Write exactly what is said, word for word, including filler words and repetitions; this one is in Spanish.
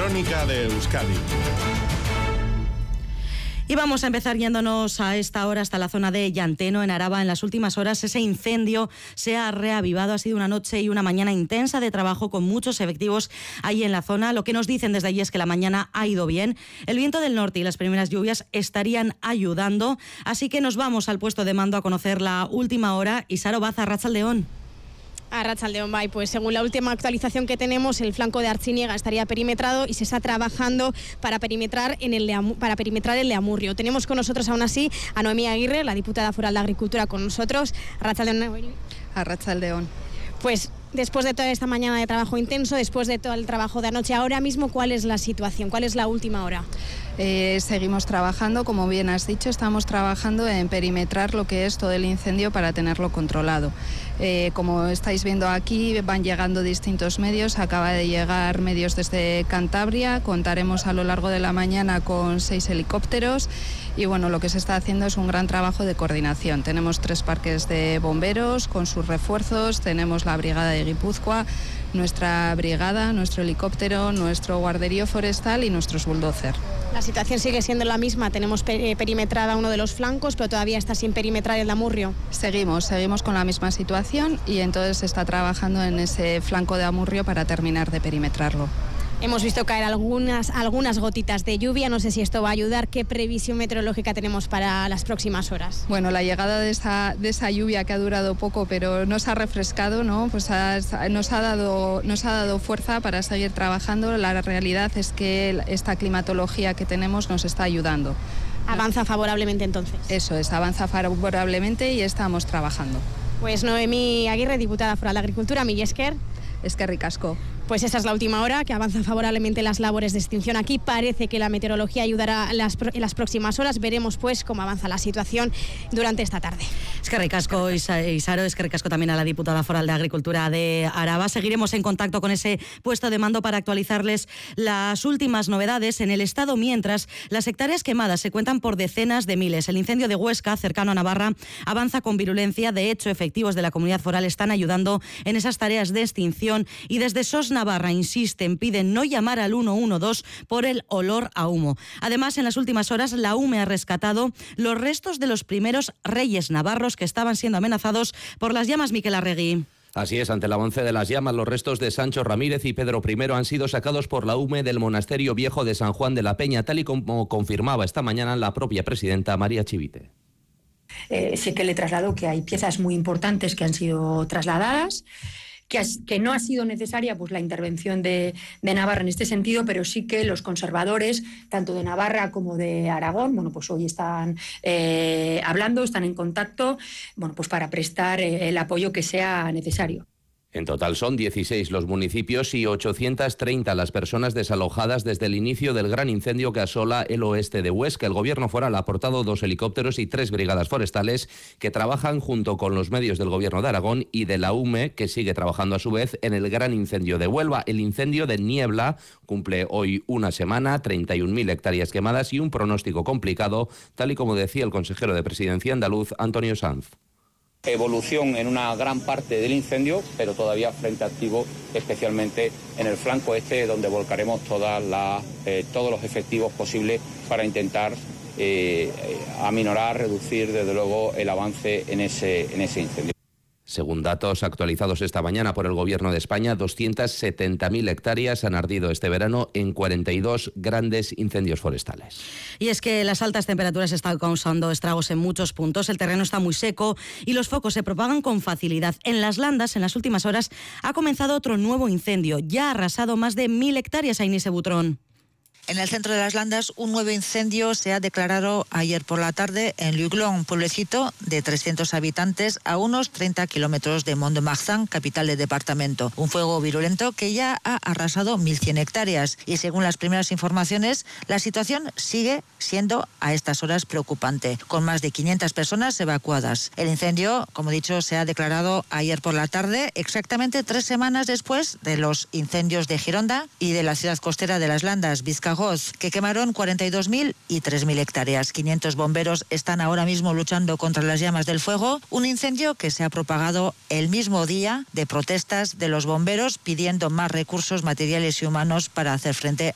Crónica de Euskadi. Y vamos a empezar yéndonos a esta hora hasta la zona de Llanteno, en Araba. En las últimas horas ese incendio se ha reavivado. Ha sido una noche y una mañana intensa de trabajo con muchos efectivos ahí en la zona. Lo que nos dicen desde allí es que la mañana ha ido bien. El viento del norte y las primeras lluvias estarían ayudando. Así que nos vamos al puesto de mando a conocer la última hora. Isaro Baza, Arratsaldeón. Arratsaldeón, Bay. Pues según la última actualización que tenemos, el flanco de Artziniega estaría perimetrado y se está trabajando para perimetrar en el de, para perimetrar el de Amurrio. Tenemos con nosotros aún así a Noemí Aguirre, la diputada foral de Agricultura, con nosotros. Arratsaldeón. Arratsaldeón. Pues después de toda esta mañana de trabajo intenso, después de todo el trabajo de anoche, ahora mismo, ¿cuál es la situación? ¿Cuál es la última hora? Eh, seguimos trabajando, como bien has dicho, estamos trabajando en perimetrar lo que es todo el incendio para tenerlo controlado. Eh, como estáis viendo aquí, van llegando distintos medios, acaba de llegar medios desde Cantabria, contaremos a lo largo de la mañana con seis helicópteros y bueno, lo que se está haciendo es un gran trabajo de coordinación. Tenemos tres parques de bomberos con sus refuerzos, tenemos la brigada de Guipúzcoa, nuestra brigada, nuestro helicóptero, nuestro guarderío forestal y nuestros bulldozer. La situación sigue siendo la misma, tenemos perimetrada uno de los flancos, pero todavía está sin perimetrar el de Amurrio. Seguimos, seguimos con la misma situación y entonces se está trabajando en ese flanco de Amurrio para terminar de perimetrarlo. Hemos visto caer algunas, algunas gotitas de lluvia, no sé si esto va a ayudar. ¿Qué previsión meteorológica tenemos para las próximas horas? Bueno, la llegada de esa, de esa lluvia que ha durado poco, pero nos ha refrescado, ¿no? Pues ha, nos, ha dado, nos ha dado fuerza para seguir trabajando. La realidad es que esta climatología que tenemos nos está ayudando. ¿Avanza favorablemente entonces? Eso es, avanza favorablemente y estamos trabajando. Pues Noemí Aguirre, diputada foral de Agricultura, mila esker. Eskerrik asko. Pues esa es la última hora, que avanzan favorablemente las labores de extinción aquí. Parece que la meteorología ayudará en las, en las próximas horas. Veremos pues cómo avanza la situación durante esta tarde. Eskerrik asko, Isaro, eskerrik asko también a la diputada foral de Agricultura de Araba. Seguiremos en contacto con ese puesto de mando para actualizarles las últimas novedades en el estado, mientras las hectáreas quemadas se cuentan por decenas de miles. El incendio de Huesca, cercano a Navarra, avanza con virulencia. De hecho, efectivos de la comunidad foral están ayudando en esas tareas de extinción y desde SOS Navarra insisten, piden no llamar al uno uno dos por el olor a humo. Además, en las últimas horas, la U M E ha rescatado los restos de los primeros reyes navarros que estaban siendo amenazados por las llamas. Miquel Arregui. Así es, ante el avance de las llamas, los restos de Sancho Ramírez y Pedro primero han sido sacados por la U M E del Monasterio Viejo de San Juan de la Peña, tal y como confirmaba esta mañana la propia presidenta María Chivite. Eh, sé que le trasladó que hay piezas muy importantes que han sido trasladadas, Que, has, que no ha sido necesaria pues, la intervención de, de Navarra en este sentido, pero sí que los conservadores, tanto de Navarra como de Aragón, bueno, pues hoy están eh, hablando, están en contacto, bueno, pues para prestar eh, el apoyo que sea necesario. En total son dieciséis los municipios y ochocientas treinta las personas desalojadas desde el inicio del gran incendio que asola el oeste de Huesca. El gobierno foral ha aportado dos helicópteros y tres brigadas forestales que trabajan junto con los medios del gobierno de Aragón y de la U M E, que sigue trabajando a su vez en el gran incendio de Huelva. El incendio de Niebla cumple hoy una semana, treinta y una mil hectáreas quemadas y un pronóstico complicado, tal y como decía el consejero de Presidencia andaluz, Antonio Sanz. Evolución en una gran parte del incendio, pero todavía frente activo, especialmente en el flanco este, donde volcaremos todas las, eh, todos los efectivos posibles para intentar eh, aminorar, reducir desde luego el avance en ese, en ese incendio. Según datos actualizados esta mañana por el Gobierno de España, doscientas setenta mil hectáreas han ardido este verano en cuarenta y dos grandes incendios forestales. Y es que las altas temperaturas están causando estragos en muchos puntos. El terreno está muy seco y los focos se propagan con facilidad. En Las Landas, en las últimas horas, ha comenzado otro nuevo incendio. Ya ha arrasado más de mil hectáreas a Inise Butrón. En el centro de Las Landas, un nuevo incendio se ha declarado ayer por la tarde en Luglón, un pueblecito de trescientos habitantes a unos treinta kilómetros de Mont-de-Marsan, capital del departamento. Un fuego virulento que ya ha arrasado mil cien hectáreas y según las primeras informaciones, la situación sigue siendo a estas horas preocupante, con más de quinientas personas evacuadas. El incendio, como he dicho, se ha declarado ayer por la tarde, exactamente tres semanas después de los incendios de Gironda y de la ciudad costera de Las Landas, Vizcaja, que quemaron cuarenta y dos mil y tres mil hectáreas. quinientos bomberos están ahora mismo luchando contra las llamas del fuego, un incendio que se ha propagado el mismo día de protestas de los bomberos pidiendo más recursos materiales y humanos para hacer frente